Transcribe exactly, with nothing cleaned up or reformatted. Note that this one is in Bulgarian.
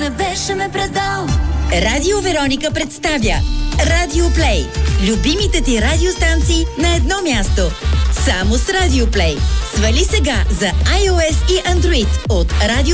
не беше ме предал. Радио Вероника представя Радио Плей. Любимите ти радиостанции на едно място. Само с Радио Плей. Свали сега за iOS и Android от Радио